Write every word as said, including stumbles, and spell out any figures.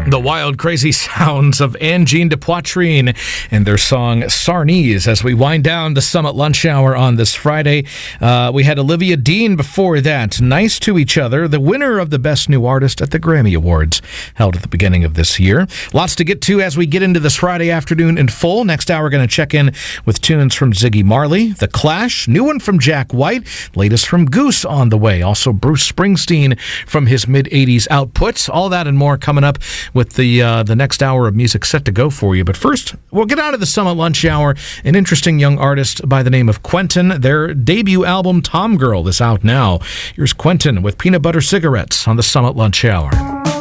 The wild, crazy sounds of Angine de Poitrine and their song Sarnese as we wind down the Summit Lunch Hour on this Friday. Uh, we had Olivia Dean before that. Nice to Each Other, the winner of the Best New Artist at the Grammy Awards held at the beginning of this year. Lots to get to as we get into this Friday afternoon in full. Next hour, we're going to check in with tunes from Ziggy Marley, The Clash, new one from Jack White, latest from Goose on the way. Also, Bruce Springsteen from his mid-eighties outputs. All that and more coming up with the uh, the next hour of music set to go for you. But first, we'll get out of the Summit Lunch Hour. An interesting young artist by the name of Quentin. Their debut album, Tom Girl, is out now. Here's Quentin with Peanut Butter Cigarettes on the Summit Lunch Hour.